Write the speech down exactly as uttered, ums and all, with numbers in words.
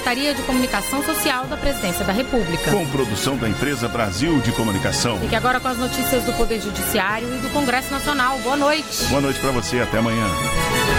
Secretaria de Comunicação Social da Presidência da República. Com produção da Empresa Brasil de Comunicação. Fique agora com as notícias do Poder Judiciário e do Congresso Nacional. Boa noite. Boa noite para você, até amanhã.